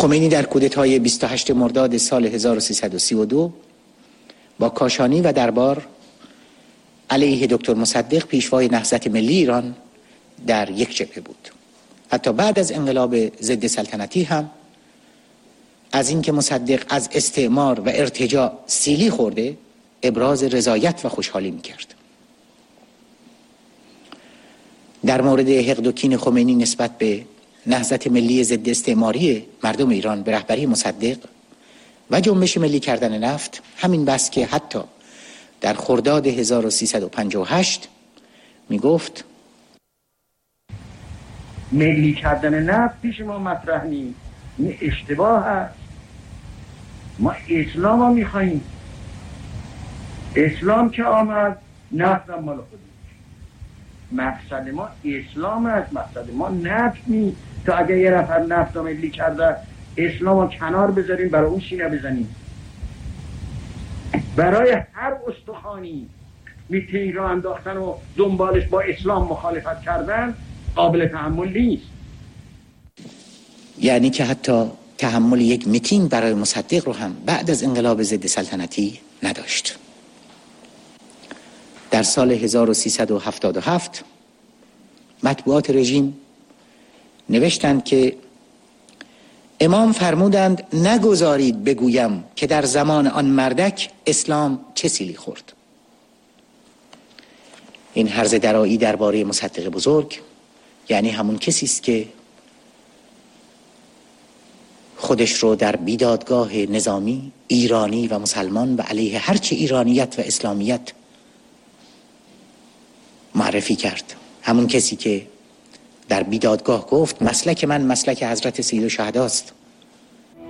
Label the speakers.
Speaker 1: خمینی در کودتای 28 مرداد سال 1332 با کاشانی و دربار علیه دکتر مصدق پیشوای نهضت ملی ایران در یک جبهه بود. حتی بعد از انقلاب ضد سلطنتی هم از اینکه مصدق از استعمار و ارتجاع سیلی خورده ابراز رضایت و خوشحالی می‌کرد. در مورد حقد و کین خمینی نسبت به نهضت ملی ضد استعماری مردم ایران به رهبری مصدق و جنبش ملی کردن نفت همین بس که حتی در خرداد 1358 میگفت
Speaker 2: ملی کردن نفت پیش ما مطرح نیست، این اشتباه هست. ما اسلام رو میخواییم. اسلام که آمد نفت هم مال خودی. مقصد ما اسلام است، مقصد ما نفت نیست. تا اگر یه نفر نفت رو ملی کرده اسلام رو کنار بذاریم برای اون سینه بزنیم. برای هر استخوانی میتینگ رو انداختن و دنبالش با اسلام مخالفت کردن قابل تحمل نیست.
Speaker 1: یعنی که حتی تحمل یک میتینگ برای مصدق رو هم بعد از انقلاب ضد سلطنتی نداشت. در سال 1377 مطبوعات رژیم نوشتند که امام فرمودند نگذارید بگویم که در زمان آن مردک اسلام چه سیلی خورد. این هرزه درایی درباره مصدق بزرگ یعنی همون کسی است که خودش رو در بیدادگاه نظامی ایرانی و مسلمان و علیه هرچی ایرانیت و اسلامیت معرفی کرد. همون کسی که در بیدادگاه گفت مسلک من مسلک حضرت سید الشهداست.